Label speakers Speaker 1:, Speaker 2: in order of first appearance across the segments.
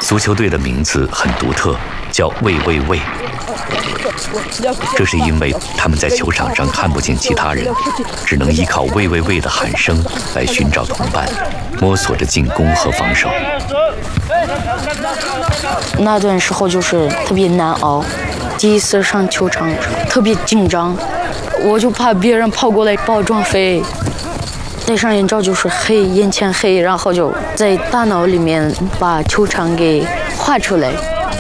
Speaker 1: 足球队的名字很独特，叫“喂喂喂”。这是因为他们在球场上看不见其他人，只能依靠“喂喂喂”的喊声来寻找同伴，摸索着进攻和防守。
Speaker 2: 那段时候就是特别难熬，第一次上球场特别紧张，我就怕别人跑过来把我撞飞。戴上眼罩就是黑，眼前黑，然后就在大脑里面把球场给画出来。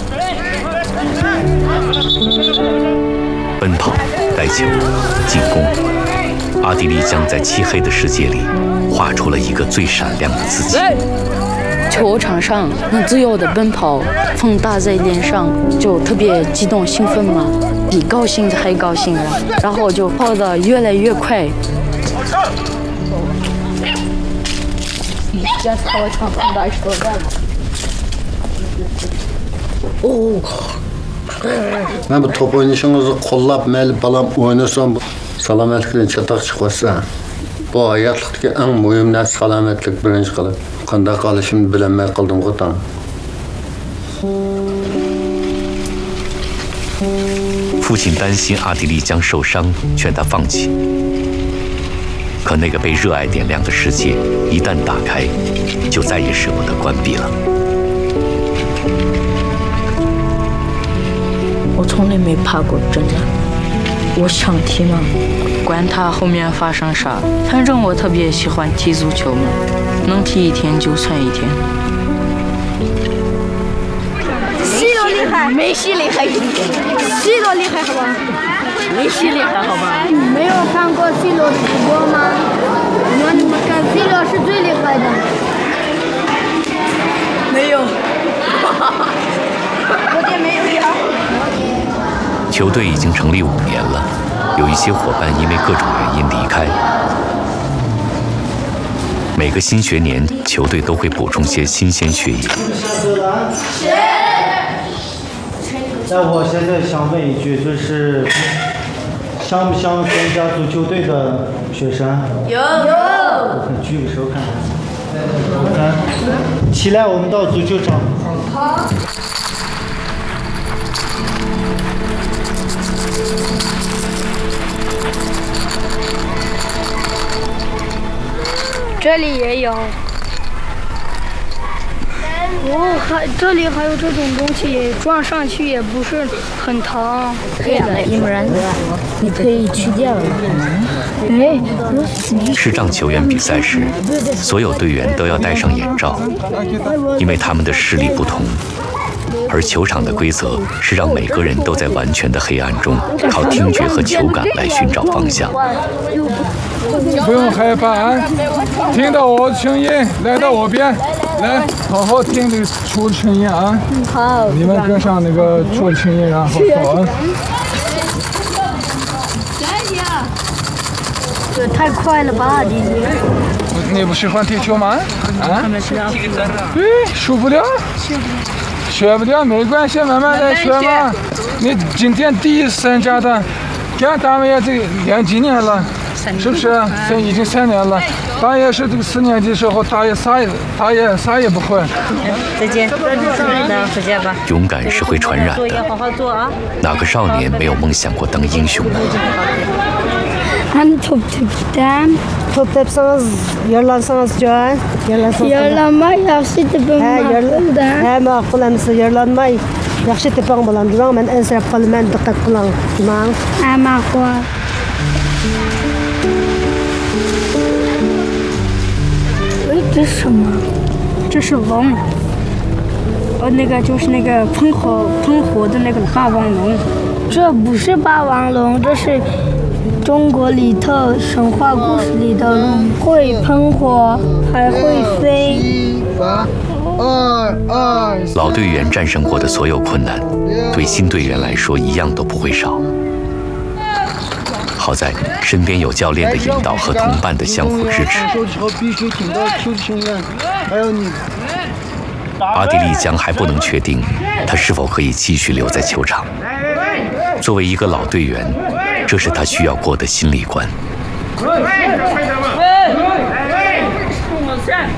Speaker 1: 奔跑、带球、进攻，阿地利将在漆黑的世界里画出了一个最闪亮的自己。
Speaker 2: 球场上能自由的奔跑，风打在脸上，就特别激动兴奋嘛，比高兴还高兴了，然后就跑得越来越快。
Speaker 3: Ben bu top oynayışınızı qollab, məlib balam oynasam, salametlikten çatak çıkmasa. Bu hayatlıktaki en mühim narsa salametlik birinci qalıb. Qanday qalışımni bilinmay qildim qo'tam.
Speaker 1: 父亲担心阿地利将受伤，劝他放弃。可那个被热爱点亮的世界，一旦打开，就再也舍不得关闭了。
Speaker 2: 我从来没怕过，真的。我想踢嘛，管他后面发生啥，反正我特别喜欢踢足球嘛，能踢一天就算一天。
Speaker 4: C 罗厉害，梅西厉害，C 罗厉害好吧？梅西厉害好吧？你没有看过 C 罗的直播吗？我让你们看 C 罗是最厉害的。没有，我也没有呀。
Speaker 1: 球队已经成立5年了，有一些伙伴因为各种原因离开。每个新学年，球队都会补充些新鲜血液。
Speaker 5: 那我现在想问一句，就是想不想参加足球队的学生？有。举个手看看。起来，我们到足球场。好。
Speaker 4: 这里也有。这里还有这种东西，撞上去也不是很疼。
Speaker 2: 可以的，伊姆然，你可以去掉了。
Speaker 1: 视障球员比赛时，所有队员都要戴上眼罩，因为他们的视力不同。而球场的规则是让每个人都在完全的黑暗中，靠听觉和球感来寻找方向。
Speaker 6: 不用害怕，听到我的声音，来到我边，来好好听这出声音啊！好，你们跟上那个出声音，然后走。
Speaker 4: 这太快了吧，弟弟！
Speaker 6: 你不喜欢踢球吗？啊？对，输不了。学不了没关系，慢慢来学嘛。你今天第一次参加的，看咱们也这练几年了，是不是？已经3年了。他也是这个4年级时候，他也啥也不会。
Speaker 2: 再见，那回家吧。
Speaker 1: 勇敢是会传染的。
Speaker 2: 好好做啊。
Speaker 1: 哪个少年没有梦想过当英雄呢？
Speaker 4: Hani top tepkiden.
Speaker 7: Top tepseniz, yorlansanız Can.
Speaker 4: Yorlanma, yaxşı tepim maqulda.
Speaker 7: He, maqul emsi, yorlanmay. Yaxşı teping bolam. Durang, men ensirab qalaman, diqqat qiling. Durang.
Speaker 4: Ha, maqul. 这是什么？这是龙。那个就是那个喷火的那个霸王龙。这不是霸王龙，这是。 中国里头神话故事里的龙会喷火，还会飞。
Speaker 1: 老队员战胜过的所有困难，对新队员来说一样都不会少。好在身边有教练的引导和同伴的相互支持。阿地利江还不能确定他是否可以继续留在球场。作为一个老队员。 这是他需要过的心理关。